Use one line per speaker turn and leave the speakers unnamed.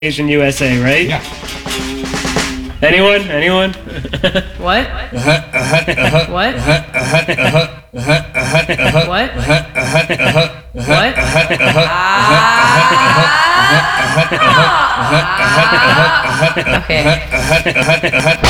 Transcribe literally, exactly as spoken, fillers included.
Asian U S A, right?
Yeah.
Anyone? Anyone?
What? What? What? What? Ah! Okay.